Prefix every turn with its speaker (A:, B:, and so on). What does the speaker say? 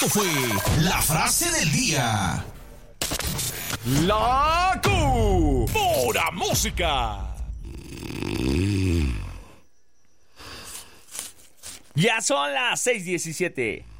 A: Esto fue la frase del día.
B: La Q. Pura música. Ya son las 6:17.